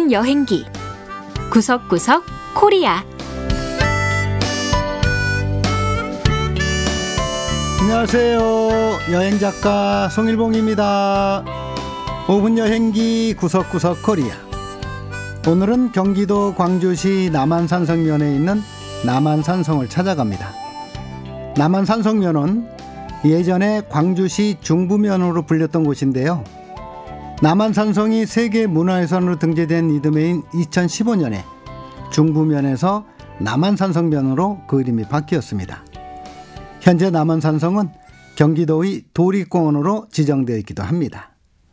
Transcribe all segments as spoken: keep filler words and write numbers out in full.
분 여행기 구석구석 코리아. 안녕하세요. 여행작가 송일봉입니다. 오 분 여행기 구석구석 코리아. 오늘은 경기도 광주시 남한산성면에 있는 남한산성을 찾아갑니다. 남한산성면은 예전에 광주시 중부면으로 불렸던 곳인데요. 남한산성이 세계문화유산으로 등재된 이듬해인 이천십오 년에 중부면에서 남한산성면으로 그 이름이 바뀌었습니다. 현재 남한산성은 경기도의 도립공원으로 지정되어 있기도 합니다.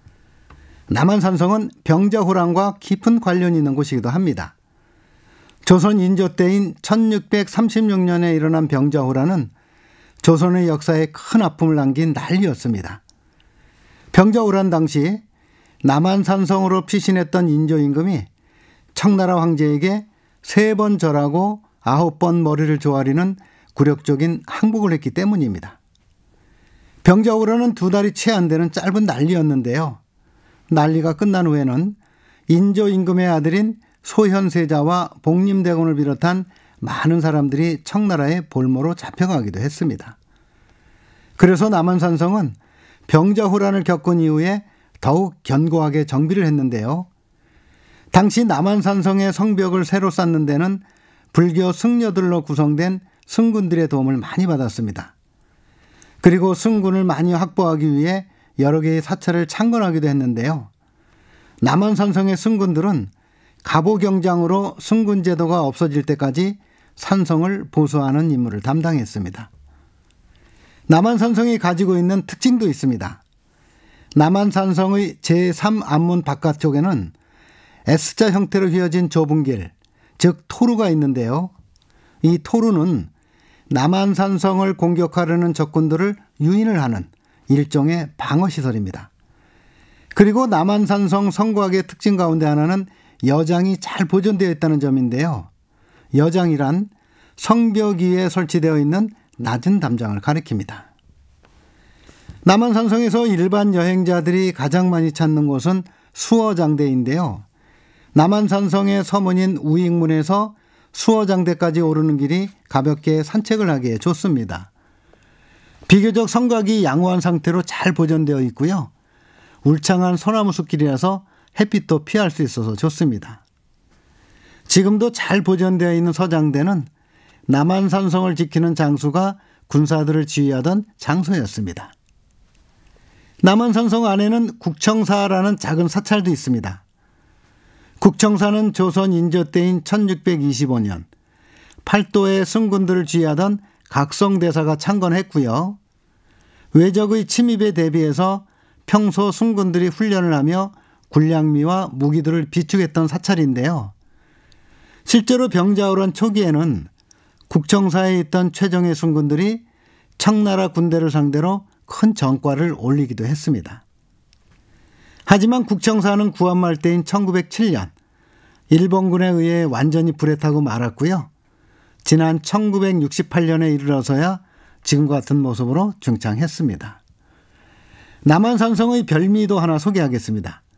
남한산성은 병자호란과 깊은 관련이 있는 곳이기도 합니다. 조선 인조 때인 천육백삼십육 년에 일어난 병자호란은 조선의 역사에 큰 아픔을 남긴 난리였습니다. 병자호란 당시 남한산성으로 피신했던 인조 임금이 청나라 황제에게 세 번 절하고 아홉 번 머리를 조아리는 굴욕적인 항복을 했기 때문입니다. 병자호란은 두 달이 채 안 되는 짧은 난리였는데요. 난리가 끝난 후에는 인조 임금의 아들인 소현세자와 복림대군을 비롯한 많은 사람들이 청나라의 볼모로 잡혀가기도 했습니다. 그래서 남한산성은 병자호란을 겪은 이후에 더욱 견고하게 정비를 했는데요. 당시 남한산성의 성벽을 새로 쌓는 데는 불교 승려들로 구성된 승군들의 도움을 많이 받았습니다. 그리고 승군을 많이 확보하기 위해 여러 개의 사찰을 창건하기도 했는데요. 남한산성의 승군들은 갑오경장으로 승군 제도가 없어질 때까지 산성을 보수하는 임무를 담당했습니다. 남한산성이 가지고 있는 특징도 있습니다. 남한산성의 제삼 앞문 바깥쪽에는 S자 형태로 휘어진 좁은 길, 즉 토루가 있는데요. 이 토루는 남한산성을 공격하려는 적군들을 유인을 하는 일종의 방어시설입니다. 그리고 남한산성 성곽의 특징 가운데 하나는 여장이 잘 보존되어 있다는 점인데요. 여장이란 성벽 위에 설치되어 있는 낮은 담장을 가리킵니다. 남한산성에서 일반 여행자들이 가장 많이 찾는 곳은 수어장대인데요. 남한산성의 서문인 우익문에서 수어장대까지 오르는 길이 가볍게 산책을 하기에 좋습니다. 비교적 성곽이 양호한 상태로 잘 보존되어 있고요. 울창한 소나무 숲길이라서 햇빛도 피할 수 있어서 좋습니다. 지금도 잘 보존되어 있는 서장대는 남한산성을 지키는 장수가 군사들을 지휘하던 장소였습니다. 남한산성 안에는 국청사라는 작은 사찰도 있습니다. 국청사는 조선 인조 때인 천육백이십오 년 팔도의 승군들을 지휘하던 각성대사가 창건했고요. 외적의 침입에 대비해서 평소 승군들이 훈련을 하며 군량미와 무기들을 비축했던 사찰인데요. 실제로 병자호란 초기에는 국청사에 있던 최정예 승군들이 청나라 군대를 상대로 큰 전과를 올리기도 했습니다. 하지만 국청사는 구한말 때인 천구백칠 년 일본군에 의해 완전히 불에 타고 말았고요. 지난 천구백육십팔 년에 이르러서야 지금과 같은 모습으로 중창했습니다. 남한산성의 별미도 하나 소개하겠습니다.